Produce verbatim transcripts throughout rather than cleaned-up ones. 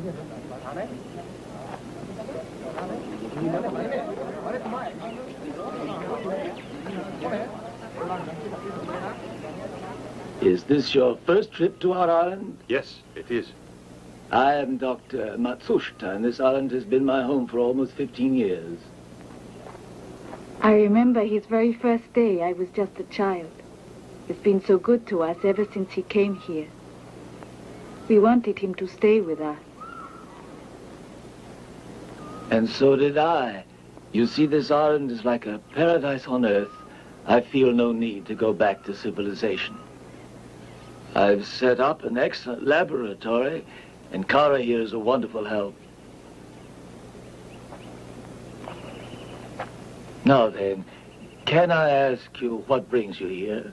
Is this your first trip to our island? Yes, it is. I am Doctor Matsushita, and this island has been my home for almost fifteen years. I remember his very first day. I was just a child. He's been so good to us ever since he came here. We wanted him to stay with us. And so did I. You see, this island is like a paradise on earth. I feel no need to go back to civilization. I've set up an excellent laboratory, and Kara here is a wonderful help. Now then, can I ask you what brings you here?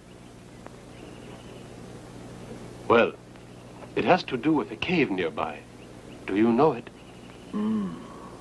Well, it has to do with a cave nearby. Do you know it? Hmm.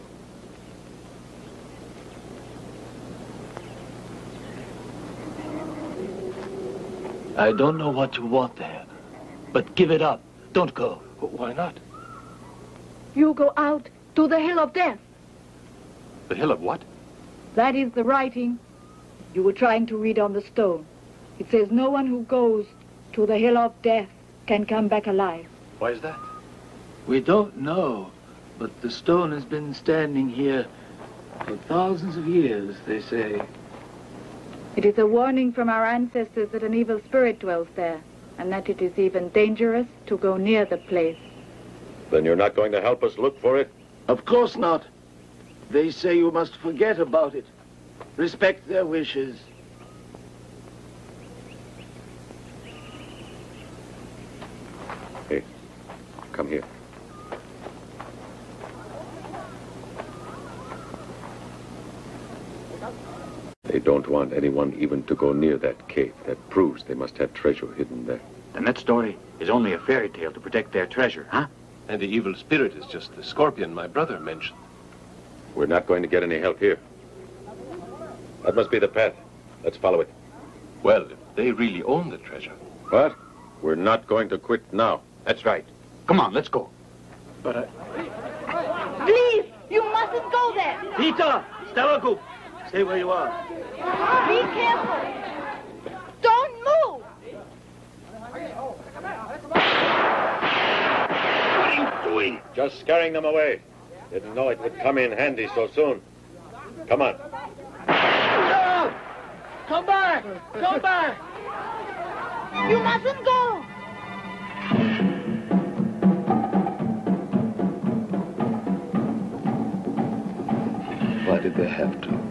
I don't know what you want there, but give it up. Don't go. Why not? You go out to the Hill of Death. The Hill of what? That is the writing you were trying to read on the stone. It says no one who goes to the Hill of Death can come back alive. Why is that? We don't know, but the stone has been standing here for thousands of years, they say. It is a warning from our ancestors that an evil spirit dwells there, and that it is even dangerous to go near the place. Then you're not going to help us look for it? Of course not. They say you must forget about it. Respect their wishes. Hey, come here. They don't want anyone even to go near that cave. That proves they must have treasure hidden there. Then that story is only a fairy tale to protect their treasure, huh? And the evil spirit is just the scorpion my brother mentioned. We're not going to get any help here. That must be the path. Let's follow it. Well, if they really own the treasure. What? We're not going to quit now. That's right. Come on, let's go. But I... Please, you mustn't go there. Peter! Stavagup! Stay where you are. Be careful. Don't move. What are you doing? Just scaring them away. Didn't know it would come in handy so soon. Come on. No! Come back! Come back! You mustn't go. Why did they have to?